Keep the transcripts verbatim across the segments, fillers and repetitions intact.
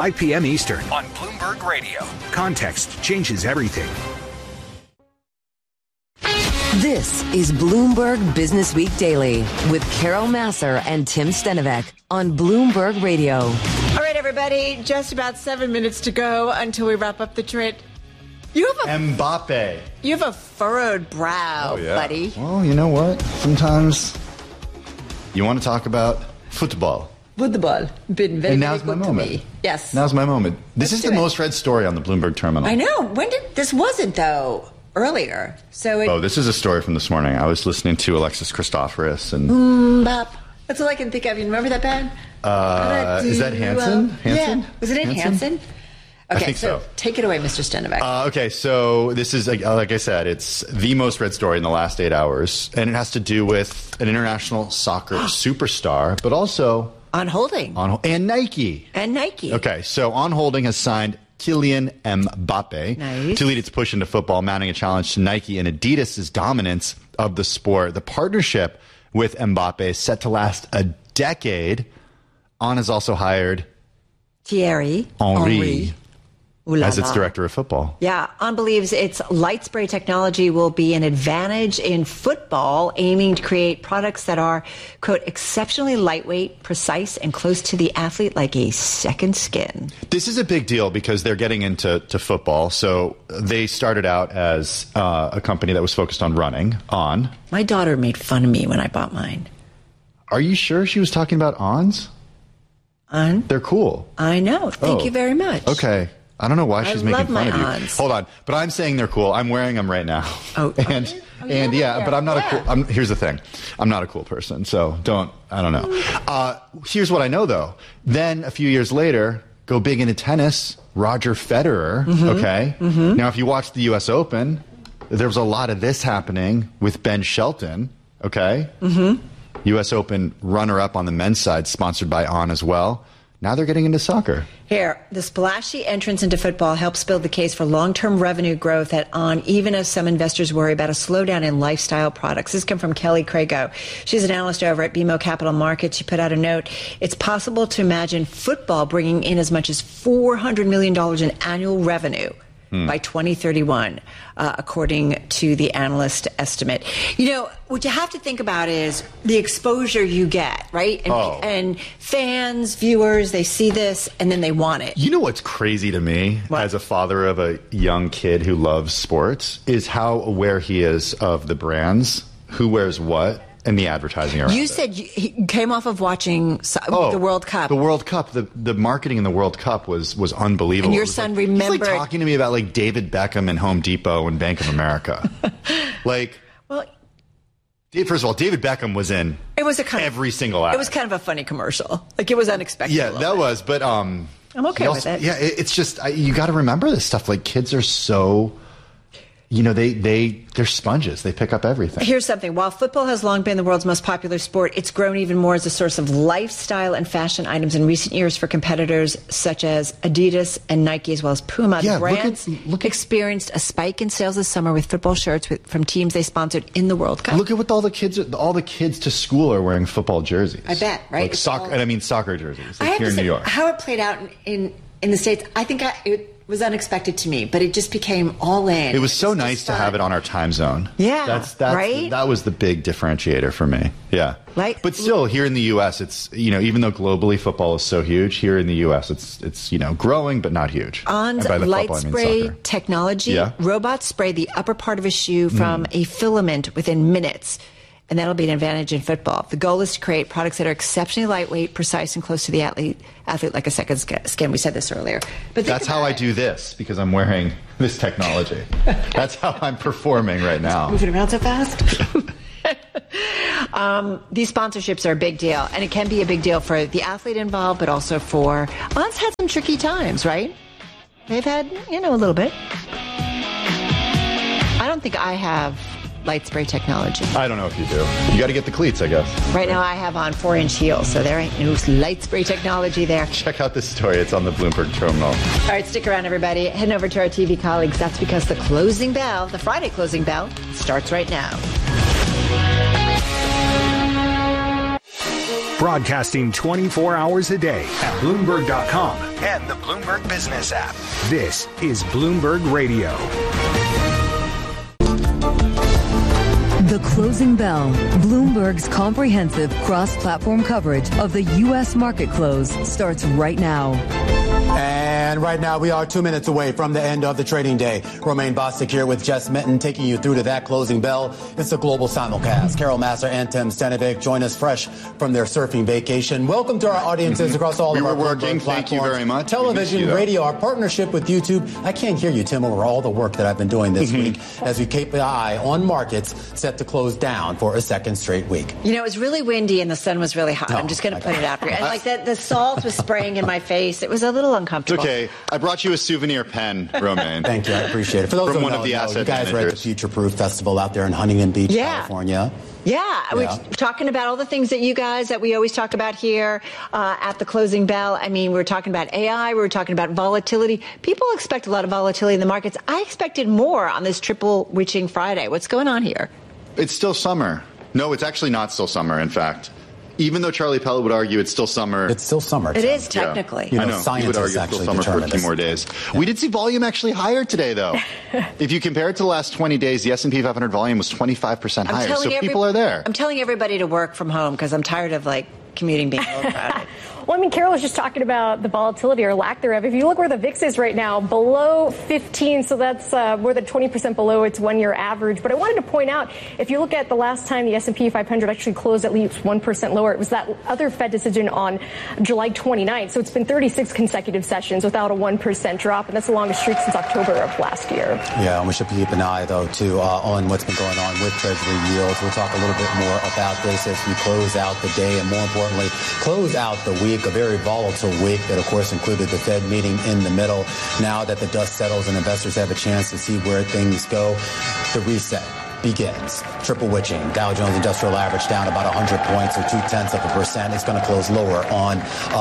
five p.m. Eastern on Bloomberg Radio. Context changes everything. This is Bloomberg Business Week Daily with Carol Massar and Tim Stenovec on Bloomberg Radio. All right, everybody, just about seven minutes to go until we wrap up the trade. You have a Mbappe. You have a furrowed brow, oh, yeah. buddy. Well, you know what? Sometimes you want to talk about football. Football. Been very, and now's very my good moment. To me. Yes. Now's my moment. This Let's is the it. most read story on the Bloomberg terminal. I know. When did this wasn't though earlier? So it, oh, this is a story from this morning. I was listening to Alexis Christoforous and. Mm, bop. That's all I can think of. You remember that band? Uh, is that Hanson? Hanson? Yeah. Was it in Hanson? Okay, I think so. so take it away, Mister Stenovec. Uh, okay, so this is, like, like I said, it's the most read story in the last eight hours, and it has to do with an international soccer superstar, but also On Holding. on and Nike. And Nike. Okay, so On Holding has signed Kylian Mbappe nice. to lead its push into football, mounting a challenge to Nike and Adidas' dominance of the sport. The partnership with Mbappe is set to last a decade. On has also hired Thierry Henry. Henry. As its director of football. Yeah, On believes its light spray technology will be an advantage in football, aiming to create products that are, quote, exceptionally lightweight, precise, and close to the athlete like a second skin. This is a big deal because they're getting into to football. So they started out as uh, a company that was focused on running, On. My daughter made fun of me when I bought mine. Are you sure she was talking about Ons? On? They're cool. I know. Thank Oh. you very much. Okay. I don't know why she's I making love fun my of you. Ons. Hold on, but I'm saying they're cool. I'm wearing them right now. Oh, and oh, and yeah, yeah, but I'm not yeah. a cool. I'm, here's the thing, I'm not a cool person. So don't. I don't know. Uh, here's what I know though. Then a few years later, go big into tennis. Roger Federer. Mm-hmm. Okay. Mm-hmm. Now, if you watch the U S Open, there was a lot of this happening with Ben Shelton. Okay. Mm-hmm. U S Open runner-up on the men's side, sponsored by On as well. Now they're getting into soccer. Here, the splashy entrance into football helps build the case for long-term revenue growth at On, even as some investors worry about a slowdown in lifestyle products. This comes from Kelly Crago. She's an analyst over at B M O Capital Markets. She put out a note. It's possible to imagine football bringing in as much as four hundred million dollars in annual revenue by twenty thirty-one, uh, according to the analyst estimate. You know, what you have to think about is the exposure you get, right? And, Oh. and fans, viewers, they see this and then they want it. You know what's crazy to me What? as a father of a young kid who loves sports is how aware he is of the brands, who wears what, and the advertising around You it. said you, he came off of watching so- Oh, the World Cup. The World Cup, the, the marketing in the World Cup was was unbelievable. And your It was son like, He's remembered- like talking to me about like David Beckham and Home Depot and Bank of America. like, well, first of all, David Beckham was in it was a kind every of, single ad. It was kind of a funny commercial. Like it was unexpected. Yeah, a little that bit. was. But um, I'm okay he with it. Yeah, it, it's just I, you got to remember this stuff. Like kids are so, you know, they they they're sponges. They pick up everything. Here's something. While football has long been the world's most popular sport, it's grown even more as a source of lifestyle and fashion items in recent years for competitors such as Adidas and Nike, as well as Puma. Yeah, the look at- brands look at- experienced a spike in sales this summer with football shirts with, from teams they sponsored in the World Cup. Look at what all the kids, are, all the kids to school are wearing football jerseys. I bet, right? Like It's soccer, all- and I mean soccer jerseys. I Like have here to in say, New York. how it played out in, in, in the States, I think I, it was unexpected to me, but it just became all in. It was so just nice to fun. have it on our time zone. Yeah, that's, that's right? That was the big differentiator for me. Yeah, Like- but still, here in the U S, it's you know even though globally football is so huge, here in the U S, it's it's you know growing but not huge. On's And by the light football, I mean spray soccer. technology, Yeah. robots spray the upper part of a shoe from a filament within minutes. And that'll be an advantage in football. The goal is to create products that are exceptionally lightweight, precise, and close to the athlete, athlete like a second sk- skin. We said this earlier. But think That's how about I it. do this because I'm wearing this technology. That's how I'm performing right now. Moving around so fast. um, these sponsorships are a big deal, and it can be a big deal for the athlete involved, but also for. On's had some tricky times, right? They've had, you know, a little bit. I don't think I have light spray technology. I don't know if you do. You got to get the cleats, I guess. Right now I have on four inch heels, so there ain't no light spray technology there. Check out this story. It's on the Bloomberg terminal. All right, stick around, everybody. Heading over to our T V colleagues. That's because the closing bell, the Friday closing bell, starts right now. Broadcasting twenty-four hours a day at Bloomberg dot com and the Bloomberg Business app. This is Bloomberg Radio. The Closing Bell, Bloomberg's comprehensive cross-platform coverage of the U S market close, starts right now. And right now, we are two minutes away from the end of the trading day. Romaine Bostick here with Jess Minton, taking you through to that closing bell. It's a global simulcast. Carol Massar and Tim Stenovic join us fresh from their surfing vacation. Welcome to our audiences across all we of our were working. platforms. Thank you very much. Television, you, radio, our partnership with YouTube. I can't hear you, Tim, over all the work that I've been doing this week as we keep an eye on markets set to close down for a second straight week. You know, it was really windy and the sun was really hot. Oh, I'm just going to put it out here. And like that, the salt was spraying in my face. It was a little uncomfortable. It's okay. I brought you a souvenir pen, Romaine. Thank you. I appreciate it. For those From who one know, of the know, asset you guys managers. were at the Future Proof Festival out there in Huntington Beach, Yeah. California. Yeah, we're Yeah. talking about all the things that you guys, that we always talk about here uh, at the closing bell. I mean, we were talking about A I, we were talking about volatility. People expect a lot of volatility in the markets. I expected more on this triple witching Friday. What's going on here? It's still summer. No, it's actually not still summer, in fact. Even though Charlie Pell would argue it's still summer. It's still summer. It Tim. is technically. You know, I know. He would scientists argue it's still actually summer for a determine few this. more days. We did see volume actually higher today, though. If you compare it to the last twenty days, the S and P five hundred volume was twenty-five percent I'm higher. telling So every- people are there. I'm telling everybody to work from home because I'm tired of like commuting being overcrowded. Well, I mean, Carol was just talking about the volatility or lack thereof. If you look where the V I X is right now, below fifteen, so that's uh, more than twenty percent below its one-year average. But I wanted to point out, if you look at the last time the S and P five hundred actually closed at least one percent lower, it was that other Fed decision on July twenty-ninth. So it's been thirty-six consecutive sessions without a one percent drop, and that's the longest streak since October of last year. Yeah, and we should keep an eye, though, too, uh, on what's been going on with Treasury yields. We'll talk a little bit more about this as we close out the day and, more importantly, close out the week, a very volatile week that, of course, included the Fed meeting in the middle. Now that the dust settles and investors have a chance to see where things go, the reset begins. Triple witching. Dow Jones Industrial Average down about one hundred points or two-tenths of a percent. It's going to close lower on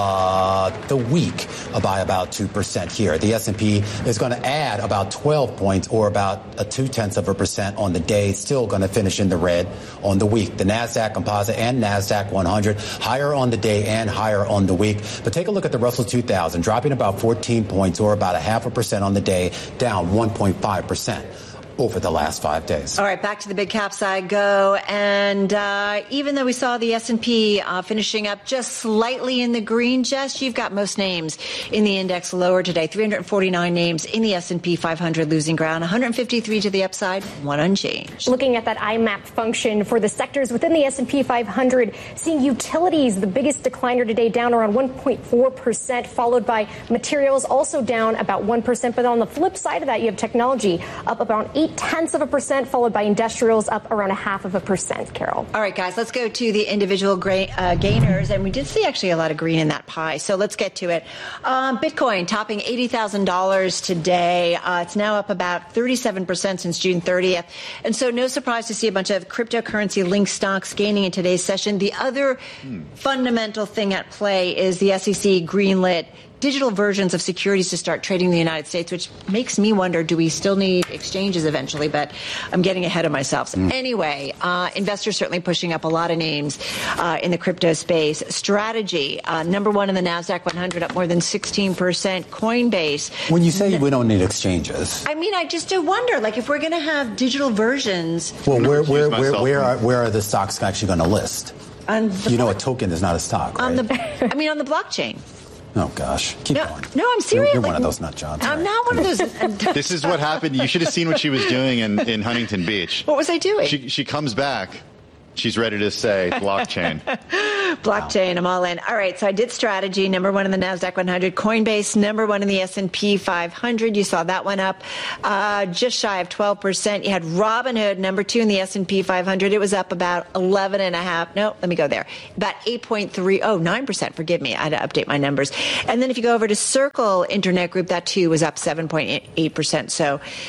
uh, the week by about two percent here. The S and P is going to add about twelve points or about a two-tenths of a percent on the day. Still going to finish in the red on the week. The NASDAQ Composite and NASDAQ one hundred higher on the day and higher on the week. But take a look at the Russell two thousand, dropping about fourteen points or about a half a percent on the day, down one point five percent. Over the last five days. All right, back to the big cap side go. And uh, even though we saw the S and P uh, finishing up just slightly in the green, Jess, you've got most names in the index lower today. three hundred forty-nine names in the S and P five hundred losing ground, one hundred fifty-three to the upside, one unchanged. Looking at that I map function for the sectors within the S and P five hundred, seeing utilities, the biggest decliner today, down around one point four percent, followed by materials, also down about one percent. But on the flip side of that, you have technology up about eight tenths of a percent, followed by industrials up around a half of a percent, Carol. All right, guys, let's go to the individual gra- uh, gainers. And we did see actually a lot of green in that pie. So let's get to it. Um, Bitcoin topping eighty thousand dollars today. Uh, it's now up about thirty-seven percent since June thirtieth. And so no surprise to see a bunch of cryptocurrency linked stocks gaining in today's session. The other hmm. fundamental thing at play is the S E C greenlit digital versions of securities to start trading in the United States, which makes me wonder, do we still need exchanges eventually? But I'm getting ahead of myself. So mm. Anyway, uh, investors certainly pushing up a lot of names uh, in the crypto space. Strategy, uh, number one in the NASDAQ one hundred, up more than sixteen percent. Coinbase. When you say we don't need exchanges. I mean, I just do wonder, like, if we're going to have digital versions. Well, where, where, where, where, are, where are the stocks actually going to list? On the you know, a token is not a stock, right? On the, I mean, on the blockchain. Oh, gosh. Keep no, going. No, I'm serious. You're, you're like, one of those nut jobs. I'm right? not one of those. This is what happened. You should have seen what she was doing in, in Huntington Beach. What was I doing? She, she comes back. She's ready to say blockchain. Blockchain, I'm all in. All right, so I did strategy, number one in the NASDAQ one hundred. Coinbase, number one in the S and P five hundred. You saw that one up uh, just shy of twelve percent. You had Robinhood, number two in the S and P five hundred. It was up about eleven and a half. No, let me go there. About eight point three oh, nine percent. Forgive me. I had to update my numbers. And then if you go over to Circle Internet Group, that too was up seven point eight percent. So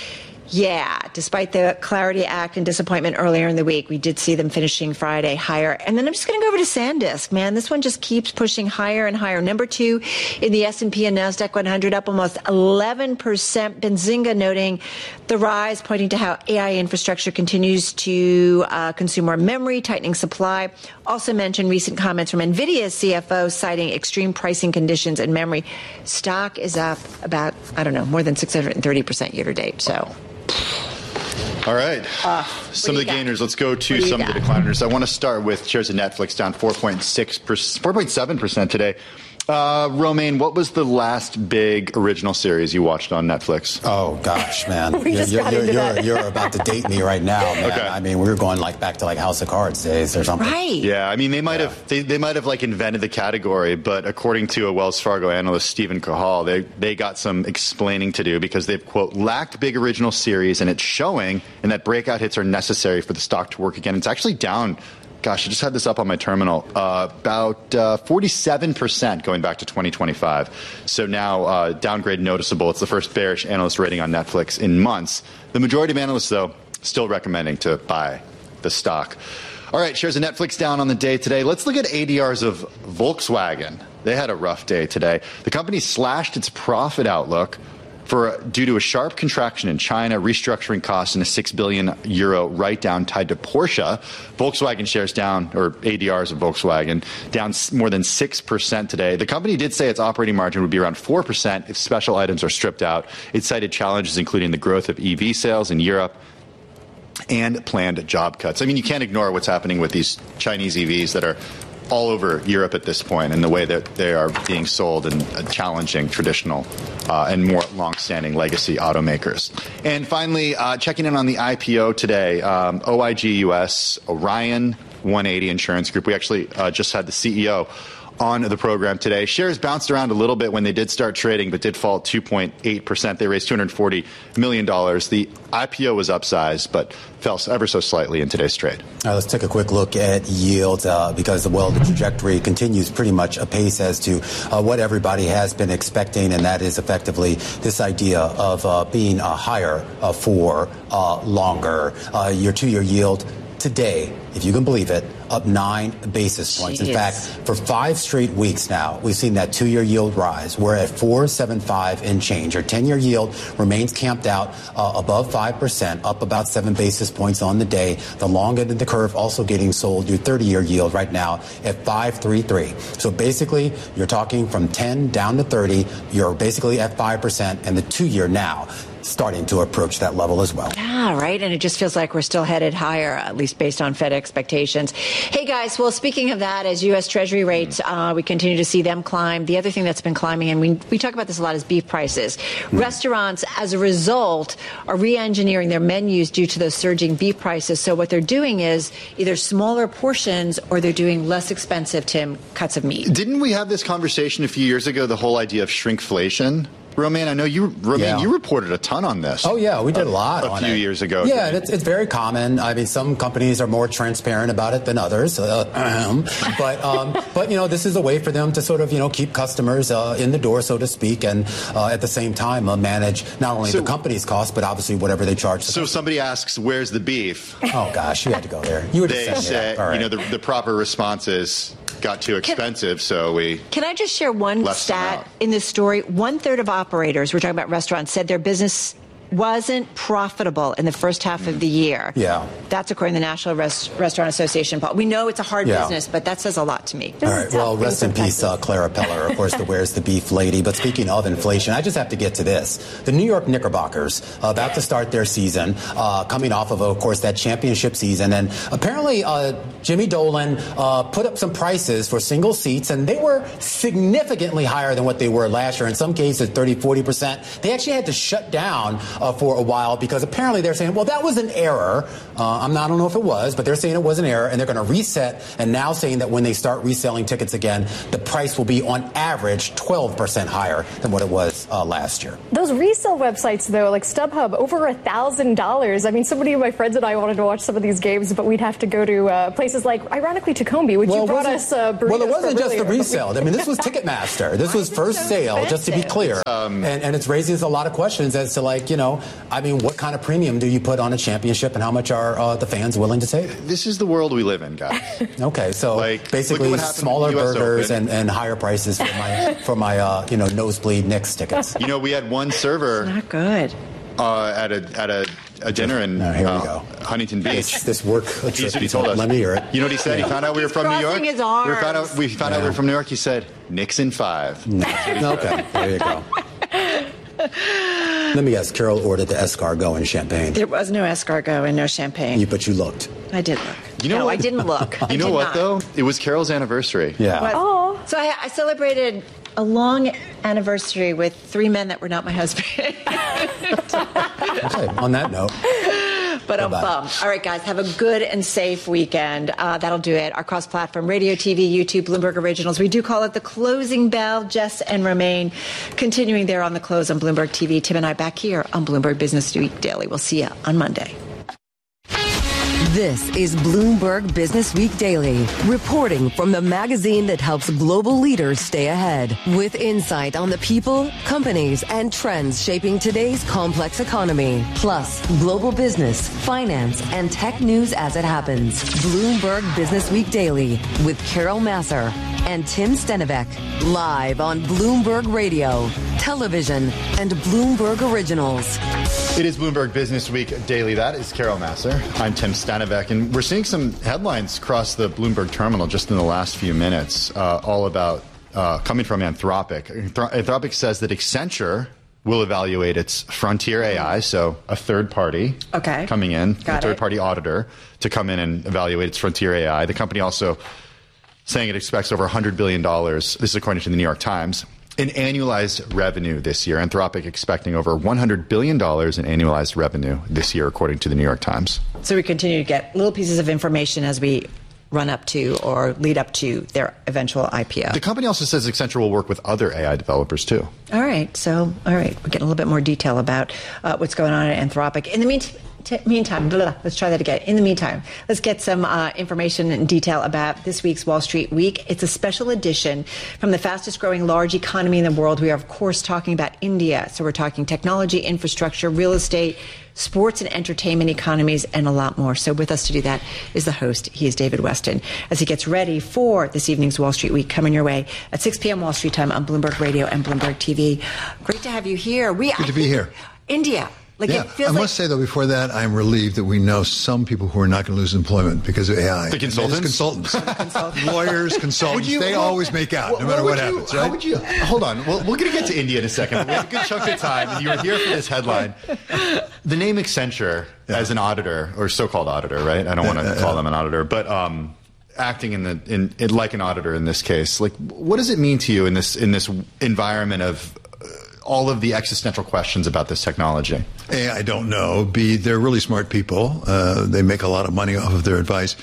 Yeah, despite the Clarity Act and disappointment earlier in the week, we did see them finishing Friday higher. And then I'm just going to go over to SanDisk, man. This one just keeps pushing higher and higher. Number two in the S and P and NASDAQ one hundred, up almost eleven percent. Benzinga noting the rise, pointing to how A I infrastructure continues to uh, consume more memory, tightening supply. Also mentioned recent comments from NVIDIA's C F O citing extreme pricing conditions in memory. Stock is up about, I don't know, more than six hundred thirty percent year to date. So. All right. Uh, some of the got? gainers. Let's go to some got? of the decliners. I want to start with shares of Netflix down four point six percent, four point seven percent today. Uh, Romaine, what was the last big original series you watched on Netflix? Oh, gosh, man. we you're, just you're, got you're, into you're, that. you're about to date me right now, man. Okay. I mean, we were going like back to like House of Cards days or something. Right. Yeah, I mean, they might Yeah. have they, they might have like invented the category, but according to a Wells Fargo analyst, Stephen Cahall, they they got some explaining to do because they've, quote, lacked big original series, and it's showing, and that breakout hits are necessary for the stock to work again. It's actually down. Gosh, I just had this up on my terminal. Uh, about uh, forty-seven percent going back to twenty twenty-five. So now uh, downgrade noticeable. It's the first bearish analyst rating on Netflix in months. The majority of analysts, though, still recommending to buy the stock. All right, shares of Netflix down on the day today. Let's look at A D Rs of Volkswagen. They had a rough day today. The company slashed its profit outlook for due to a sharp contraction in China, restructuring costs, and a six billion euro write-down tied to Porsche. Volkswagen shares down, or A D Rs of Volkswagen, down more than six percent today. The company did say its operating margin would be around four percent if special items are stripped out. It cited challenges including the growth of E V sales in Europe and planned job cuts. I mean, you can't ignore what's happening with these Chinese E Vs that are all over Europe at this point, and the way that they are being sold and uh, challenging traditional uh, and more long-standing legacy automakers. And finally, uh, checking in on the I P O today, um, O I G U S, Orion one eighty Insurance Group. We actually uh, just had the C E O on the program today. Shares bounced around a little bit when they did start trading, but did fall two point eight percent. They raised two hundred forty million dollars. The I P O was upsized, but fell ever so slightly in today's trade. All right, let's take a quick look at yields uh, because, well, the trajectory continues pretty much apace as to uh, what everybody has been expecting, and that is effectively this idea of uh, being uh, higher uh, for uh, longer. Uh, your two-year yield today, if you can believe it, up nine basis points. Jeez. In fact, for five straight weeks now, we've seen that two-year yield rise. We're at four seventy-five and change. Your ten-year yield remains camped out uh, above five percent, up about seven basis points on the day. The long end of the curve also getting sold. Your thirty-year yield right now at five thirty-three. So basically, you're talking from ten down to thirty. You're basically at five percent, and the two-year now starting to approach that level as well. Yeah, right. And it just feels like we're still headed higher, at least based on Fed expectations. Hey, guys, well, speaking of that, as U S Treasury rates, uh, we continue to see them climb. The other thing that's been climbing, and we, we talk about this a lot, is beef prices. Mm. Restaurants, as a result, are re-engineering their menus due to those surging beef prices. So what they're doing is either smaller portions or they're doing less expensive, Tim, cuts of meat. Didn't we have this conversation a few years ago, the whole idea of shrinkflation? Romaine, I know you, Romaine, Yeah. you reported a ton on this. Oh, yeah, we did a lot a on few it. years ago. Yeah, it's, it's very common. I mean, some companies are more transparent about it than others. Uh, but, um, but, you know, this is a way for them to sort of, you know, keep customers uh, in the door, so to speak, and uh, at the same time uh, manage not only So- the company's costs, but obviously whatever they charge. The So somebody asks, where's the beef? oh, gosh, you had to go there. You were just They saying say, that. All right. you know, the, the proper response is, got too expensive, so we... Can I just share one Left them stat out. in this story? One third of operators, we're talking about restaurants, said their business wasn't profitable in the first half of the year. Yeah. That's according to the National Rest- Restaurant Association. We know it's a hard Yeah. business, but that says a lot to me. All right. Well, rest in peace, uh, Clara Peller, of course, the Where's the Beef lady. But speaking of inflation, I just have to get to this. The New York Knickerbockers, uh, about to start their season, uh, coming off of, of course, that championship season. And apparently, uh, Jimmy Dolan uh, put up some prices for single seats, and they were significantly higher than what they were last year. In some cases, thirty, forty percent. They actually had to shut down uh, for a while because apparently they're saying, well, that was an error. Uh, I'm not, I don't know if it was, but they're saying it was an error, and they're going to reset, and now saying that when they start reselling tickets again, the price will be on average twelve percent higher than what it was uh, last year. Those resale websites, though, like StubHub, over a thousand dollars. I mean, somebody of my friends and I wanted to watch some of these games, but we'd have to go to uh, places like, ironically, Tacombe, which Well, you brought it us uh, burritos well, it wasn't from just the earlier. resale. I mean, this was Ticketmaster. This was first so sale, just to be expensive? clear. Um, and, and it's raising a lot of questions as to, like, you know, know, I mean, what kind of premium do you put on a championship, and how much are uh, the fans willing to take? This is the world we live in, guys. Okay, so like, basically smaller burgers and, and higher prices for my for my uh, you know nosebleed Knicks tickets. You know, we had one server. It's not good. Uh, at a at a, a dinner in no, here we uh, go. Huntington Beach. This, this work trip. He's what he told us. Let me hear it. You know what he said? He found out we were from New York. His arms. We found out we found yeah. out we were from New York. He said, "Knicks in five." No. Okay, there you go. Let me guess. Carol ordered the escargot and champagne. There was no escargot and no champagne. You, but you looked. I did look. You know no, what? I didn't look. You I know did what not. though? It was Carol's anniversary. Yeah. Oh. So I, I celebrated a long anniversary with three men that were not my husband. Okay, on that note. But I'm bummed. All right, guys, have a good and safe weekend. Uh, that'll do it. Our cross-platform radio, T V, YouTube, Bloomberg Originals. We do call it the closing bell. Jess and Romaine continuing there on the close on Bloomberg T V. Tim and I back here on Bloomberg Business Week Daily. We'll see you on Monday. This is Bloomberg Business Week Daily, reporting from the magazine that helps global leaders stay ahead, with insight on the people, companies, and trends shaping today's complex economy, plus global business, finance, and tech news as it happens. Bloomberg Business Week Daily with Carol Massar and Tim Stenivek, live on Bloomberg Radio, television, and Bloomberg Originals. It is Bloomberg Business Week Daily. That is Carol Massar. I'm Tim Stenivek, and we're seeing some headlines across the Bloomberg terminal just in the last few minutes, uh, all about uh, coming from Anthropic. Anthropic says that Accenture will evaluate its frontier A I, so a third party okay. coming in, Got a third it. party auditor to come in and evaluate its frontier A I. The company also saying it expects over one hundred billion dollars, this is according to the New York Times, in annualized revenue this year. Anthropic expecting over one hundred billion dollars in annualized revenue this year, according to the New York Times. So we continue to get little pieces of information as we run up to or lead up to their eventual I P O. The company also says Accenture will work with other A I developers, too. All right. So, all right. We're getting a little bit more detail about uh, what's going on at Anthropic. In the meantime, T- meantime, blah, blah, let's try that again. In the meantime, let's get some uh, information and detail about this week's Wall Street Week. It's a special edition from the fastest growing large economy in the world. We are, of course, talking about India. So we're talking technology, infrastructure, real estate, sports and entertainment economies, and a lot more. So with us to do that is the host. He is David Weston, as he gets ready for this evening's Wall Street Week coming your way at six p.m. Wall Street time on Bloomberg Radio and Bloomberg T V. Great to have you here. We, Good I to be here. India. Like yeah, it feels I like- must say, though, before that, I'm relieved that we know some people who are not going to lose employment because of A I. The consultants? Consultants. Lawyers, consultants. You, they well, always make out, well, no matter what, what you, happens, how right? would you, hold on. Well, we're going to get to India in a second. But we have a good chunk of time, and you were here for this headline. The name Accenture yeah. as an auditor, or so-called auditor, right? I don't want to uh, call uh, them an auditor, but um, acting in the in, in like an auditor in this case. Like, what does it mean to you in this in this environment of all of the existential questions about this technology? A, I don't know. B, they're really smart people. Uh, they make a lot of money off of their advice.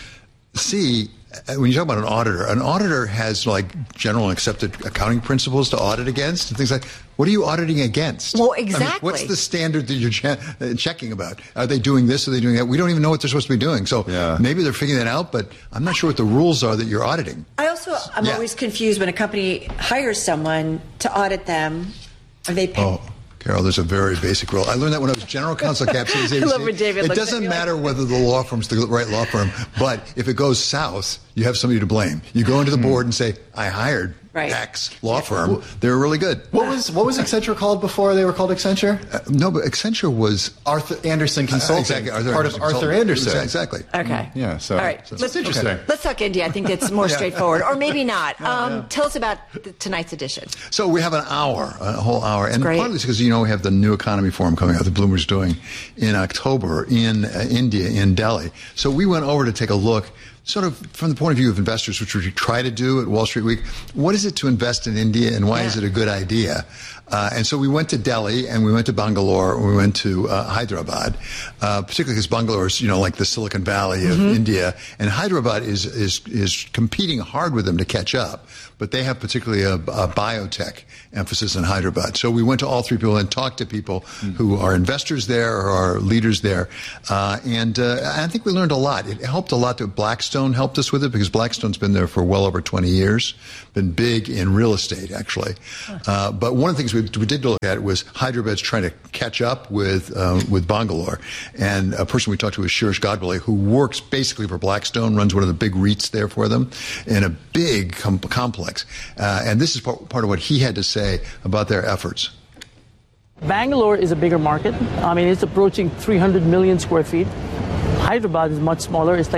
C, when you talk about an auditor, an auditor has like general and accepted accounting principles to audit against and things like. What are you auditing against? Well, exactly. I mean, what's the standard that you're che- checking about? Are they doing this? Are they doing that? We don't even know what they're supposed to be doing. So yeah. maybe they're figuring that out, but I'm not sure what the rules are that you're auditing. I also, I'm yeah. always confused when a company hires someone to audit them. Are they pay- Oh, Carol, there's a very basic rule. I learned that when I was general counsel at Cap Cities A B C. I love when David it looks doesn't at me matter like- whether the law firm's the right law firm, but if it goes south, you have somebody to blame. You go into the board and say, I hired right. X law firm. They're really good. What was what was Accenture called before they were called Accenture? Uh, no, but Accenture was Arthur Anderson Consulting, uh, exactly, Arthur part Anderson of Arthur Consulting. Anderson. Exactly. Okay. Yeah. So. All right. So Let's, interesting. okay. Let's talk India. I think that's more yeah. straightforward, or maybe not. Um, yeah. Tell us about the, tonight's edition. So we have an hour, a whole hour, and great. partly it's because you know we have the New Economy Forum coming out that Bloomberg's doing in October in uh, India, in Delhi. So we went over to take a look. Sort of from the point of view of investors, which we try to do at Wall Street Week, what is it to invest in India and why yeah. is it a good idea? Uh, and so we went to Delhi and we went to Bangalore and we went to uh, Hyderabad, uh, particularly because Bangalore is, you know, like the Silicon Valley of mm-hmm. India, and Hyderabad is, is, is competing hard with them to catch up. But they have particularly a, a biotech emphasis in Hyderabad. So we went to all three people and talked to people mm-hmm. who are investors there or are leaders there. Uh, and uh, I think we learned a lot. It helped a lot that Blackstone Blackstone helped us with it because Blackstone's been there for well over twenty years, been big in real estate, actually. Uh, but one of the things we, we did look at was Hyderabad's trying to catch up with uh, with Bangalore. And a person we talked to was Shirish Godbole, who works basically for Blackstone, runs one of the big REITs there for them, in a big com- complex. Uh, and this is part, part of what he had to say about their efforts. Bangalore is a bigger market. I mean, it's approaching three hundred million square feet. Hyderabad is much smaller. It's like